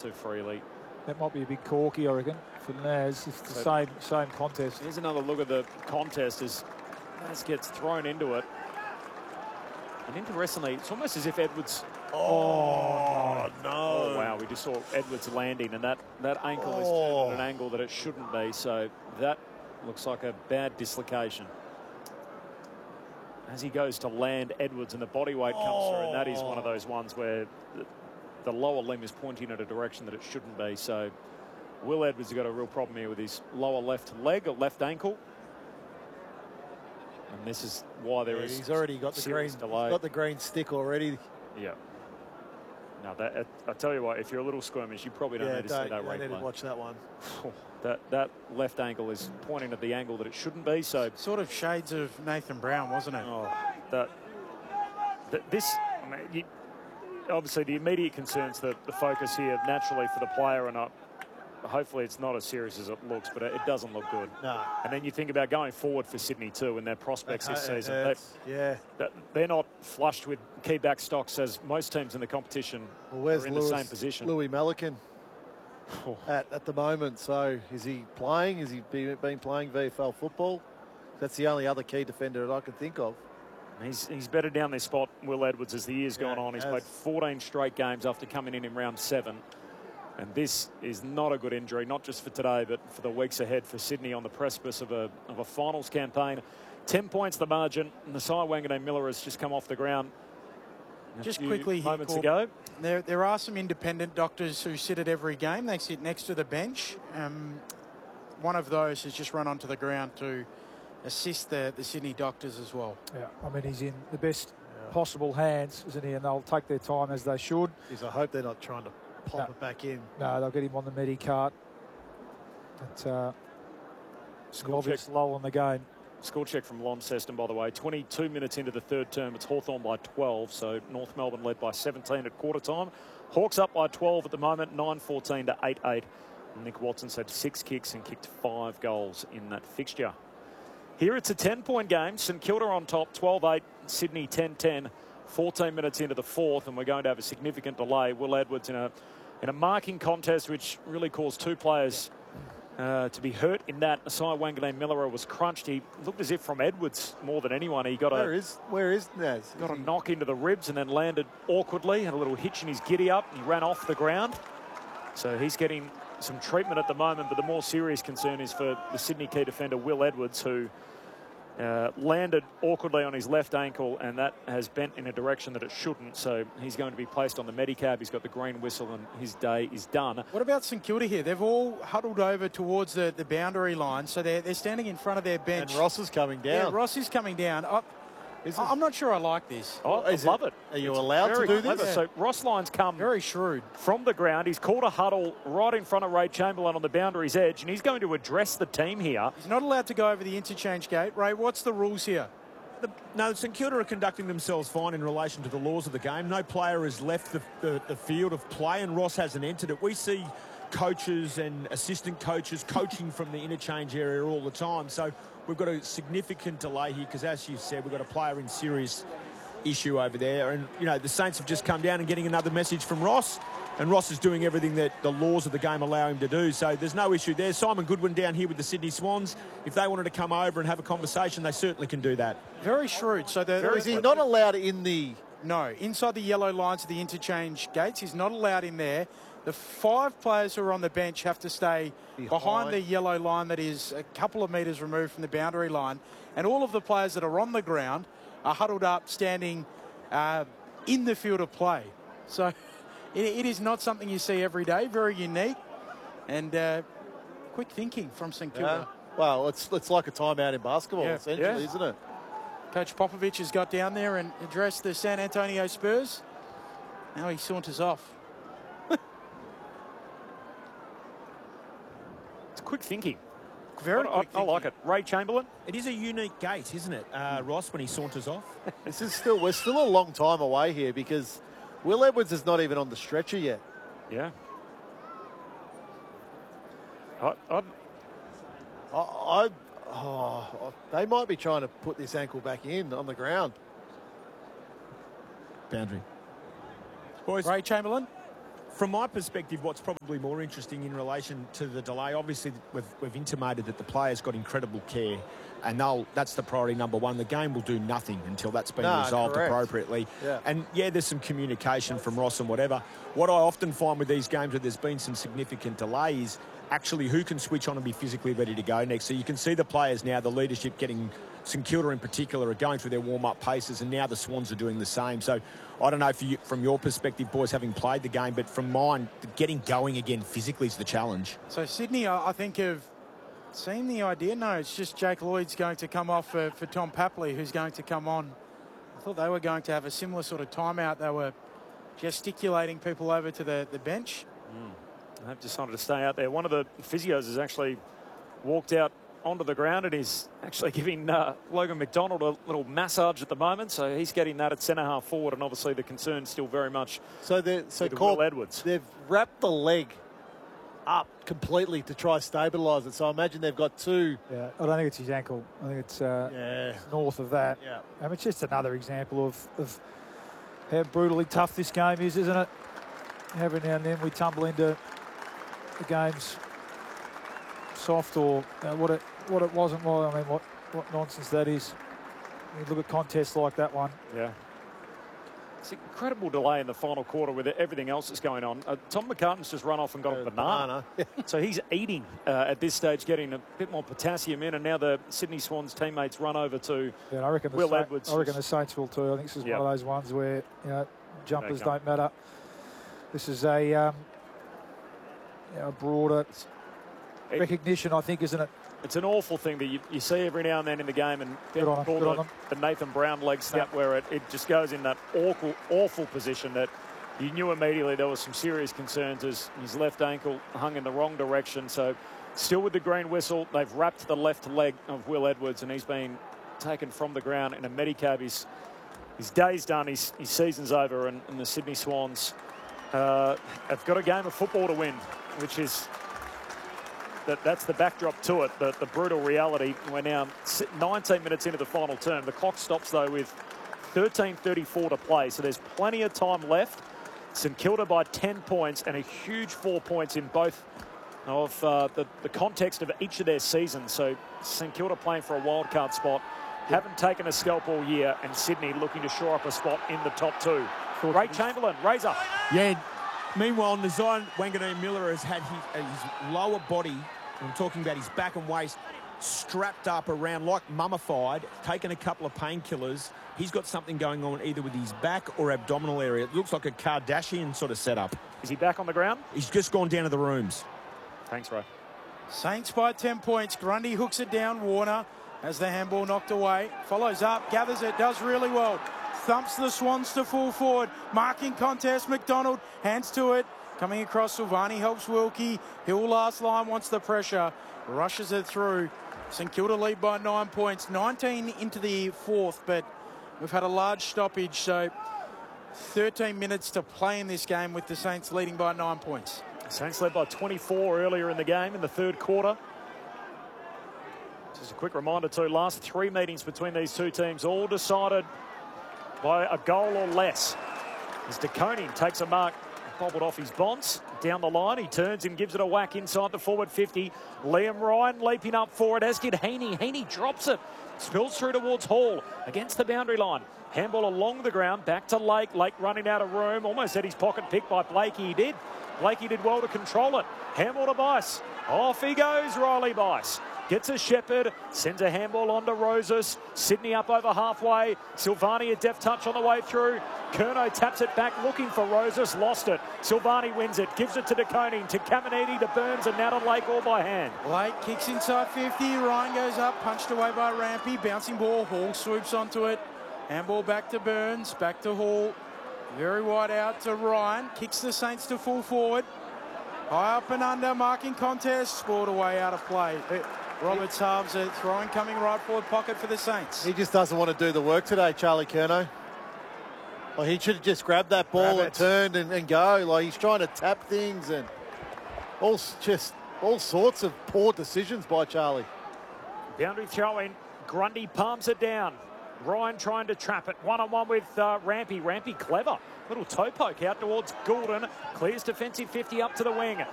too freely. That might be a big corky, I reckon, for Naz. It's the same contest. Here's another look at the contest as Naz gets thrown into it. And interestingly, it's almost as if Edwards... Oh, no. Oh, wow. We just saw Edwards landing, and that ankle is turned at an angle that it shouldn't be. So that looks like a bad dislocation. As he goes to land Edwards, and the body weight comes through, and that is one of those ones where the lower limb is pointing in a direction that it shouldn't be. So Will Edwards has got a real problem here with his lower left leg or left ankle. And this is why there is he's already got the green delay. He's got the green stick already. Yeah. Now, I tell you what, if you're a little squirmish, you probably don't need to see that replay. Need to watch that one. That left ankle is pointing at the angle that it shouldn't be. So sort of shades of Nathan Brown, wasn't it? Oh, obviously the immediate concerns, the focus here naturally for the player, and hopefully it's not as serious as it looks, but it doesn't look good. No. And then you think about going forward for Sydney too and their prospects this season. They're not flushed with key back stocks as most teams in the competition are in the same position. Louis Melican at the moment. So is he playing? Has he been playing VFL football? That's the only other key defender that I can think of. He's better down this spot, Will Edwards, as the year's gone on. He's played 14 straight games after coming in round 7. And this is not a good injury, not just for today, but for the weeks ahead for Sydney on the precipice of a finals campaign. 10 points the margin, and the Nasai Wanganeen Miller has just come off the ground just quickly here, moments ago. There are some independent doctors who sit at every game. They sit next to the bench. One of those has just run onto the ground to assist the Sydney doctors as well. Yeah, I mean, he's in the best possible hands, isn't he? And they'll take their time as they should. I hope they're not trying to pop it back in. No, they'll get him on the Medicart. But obvious lull in the game. Score check from Launceston, by the way. 22 minutes into the third term. It's Hawthorn by 12, so North Melbourne led by 17 at quarter time. Hawks up by 12 at the moment, 9-14 to 8-8. Nick Watson's had 6 kicks and kicked 5 goals in that fixture. Here it's a 10-point game. St Kilda on top, 12-8. Sydney 10-10. 14 minutes into the fourth, and we're going to have a significant delay. Will Edwards in a marking contest which really caused 2 players to be hurt in that. Nasai Wanganeen Miller was crunched. He looked as if from Edwards more than anyone. He got where is Naz? Got a knock into the ribs and then landed awkwardly, had a little hitch in his giddy up. He ran off the ground. So he's getting some treatment at the moment, but the more serious concern is for the Sydney key defender Will Edwards, who landed awkwardly on his left ankle, and that has bent in a direction that it shouldn't. So he's going to be placed on the Medicab. He's got the green whistle, and his day is done. What about St Kilda here? They've all huddled over towards the boundary line, so they're standing in front of their bench. And Ross is coming down. Yeah, Ross is coming down. I'm not sure I like this. I love it. Are you allowed to do this? Yeah. So Ross Lyon's come very shrewd from the ground. He's called a huddle right in front of Ray Chamberlain on the boundary's edge, and he's going to address the team here. He's not allowed to go over the interchange gate. Ray, what's the rules here? No, St Kilda are conducting themselves fine in relation to the laws of the game. No player has left the field of play, and Ross hasn't entered it. We see coaches and assistant coaches coaching from the interchange area all the time. So we've got a significant delay here because, as you said, we've got a player in serious issue over there. And, you know, the Saints have just come down and getting another message from Ross. And Ross is doing everything that the laws of the game allow him to do. So there's no issue there. Simon Goodwin down here with the Sydney Swans. If they wanted to come over and have a conversation, they certainly can do that. Very shrewd. So is he not allowed in the... No, inside the yellow lines of the interchange gates. He's not allowed in there. The 5 players who are on the bench have to stay behind the yellow line that is a couple of metres removed from the boundary line. And all of the players that are on the ground are huddled up, standing in the field of play. So it is not something you see every day. Very unique and quick thinking from St Kilda. Well, it's like a timeout in basketball, essentially, isn't it? Coach Popovich has got down there and addressed the San Antonio Spurs. Now he saunters off. Quick thinking. Very quick I like it. Ray Chamberlain. It is a unique gait, isn't it, Ross, when he saunters off? We're still a long time away here because Will Edwards is not even on the stretcher yet. Yeah. They might be trying to put this ankle back in on the ground. Boundary. Boys. Ray Chamberlain. From my perspective, what's probably more interesting in relation to the delay, obviously we've intimated that the players got incredible care, and that's the priority number one. The game will do nothing until that's been resolved appropriately. Yeah. And yeah, there's some communication from Ross and whatever. What I often find with these games where there's been some significant delay is actually who can switch on and be physically ready to go next. So you can see the players now, the leadership getting, St Kilda in particular, are going through their warm-up paces, and now the Swans are doing the same. So I don't know if you, from your perspective, boys, having played the game, but from mine, getting going again physically is the challenge. So Sydney, I think, have seen the idea. No, it's just Jake Lloyd's going to come off for Tom Papley, who's going to come on. I thought they were going to have a similar sort of timeout. They were gesticulating people over to the bench. They've decided to stay out there. One of the physios has actually walked out onto the ground and is actually giving Logan McDonald a little massage at the moment. So he's getting that at centre-half forward, and obviously the concern still very much Will Edwards. They've wrapped the leg up completely to try stabilise it. So I imagine they've got two. Yeah, I don't think it's his ankle. I think it's north of that. Yeah. I mean, it's just another example of how brutally tough this game is, isn't it? Every now and then we tumble into the game's soft or what it wasn't. Well, I mean, what nonsense that is. You look at contests like that one. Yeah. It's an incredible delay in the final quarter with everything else that's going on. Tom McCartan's just run off and got a banana. So he's eating at this stage, getting a bit more potassium in, and now the Sydney Swans teammates run over to Will Edwards. I reckon the Saints will too. I think this is one of those ones where, jumpers don't matter. This is a broader recognition, I think, isn't it? It's an awful thing that you see every now and then in the game, and the Nathan Brown leg snap where it just goes in that awful position that you knew immediately there was some serious concerns as his left ankle hung in the wrong direction. So still with the green whistle, they've wrapped the left leg of Will Edwards, and he's been taken from the ground in a Medicab. His day's done, his season's over, and the Sydney Swans have got a game of football to win, which is... That's the backdrop to it, the brutal reality. We're now 19 minutes into the final term. The clock stops, though, with 13:34 to play, so there's plenty of time left. St Kilda by 10 points and a huge 4 points in both of the context of each of their seasons. So St Kilda playing for a wildcard spot, haven't taken a scalp all year, and Sydney looking to shore up a spot in the top two. Ray Chamberlain, Razor. Yeah. Meanwhile, Nazai Wanganeen-Miller has had his lower body, I'm talking about his back and waist, strapped up around like mummified, taken a couple of painkillers. He's got something going on either with his back or abdominal area. It looks like a Kardashian sort of setup. Is he back on the ground? He's just gone down to the rooms. Thanks, Ray. Saints by 10 points. Grundy hooks it down. Warner has the handball knocked away. Follows up, gathers it, does really well. Thumps the Swans to full forward. Marking contest, McDonald hands to it. Coming across, Silvani helps Wilkie. Hill last line, wants the pressure. Rushes it through. St Kilda lead by 9 points. 19 into the fourth, but we've had a large stoppage, so 13 minutes to play in this game with the Saints leading by 9 points. Saints led by 24 earlier in the game in the third quarter. Just a quick reminder too, last three meetings between these two teams all decided by a goal or less. As De Koning takes a mark, bobbled off his bonds down the line. He turns and gives it a whack inside the forward 50. Liam Ryan leaping up for it, as did Heaney. Heaney drops it, spills through towards Hall against the boundary line. Handball along the ground, back to Lake. Lake running out of room, almost had his pocket picked by Blakey. He did. Blakey did well to control it. Handball to Bice. Off he goes, Riley Bice. Gets a Shepherd, sends a handball on to Roses. Sydney up over halfway. Silvani a deft touch on the way through. Curnow taps it back, looking for Roses, lost it. Silvani wins it, gives it to De Koning, to Caminiti, to Burns, and now to Lake, all by hand. Lake kicks inside 50. Ryan goes up, punched away by Rampy. Bouncing ball, Hall swoops onto it. Handball back to Burns, back to Hall. Very wide out to Ryan. Kicks the Saints to full forward. High up and under, marking contest. Scored away out of play. Roberts halves it, throwing coming right forward pocket for the Saints. He just doesn't want to do the work today, Charlie Curnow. Well, he should have just grabbed that ball and turned and go. Like, he's trying to tap things and all sorts of poor decisions by Charlie. Boundary throw in. Grundy palms it down. Ryan trying to trap it. One-on-one with Rampy. Rampy clever. Little toe poke out towards Goulden. Clears defensive 50 up to the wing.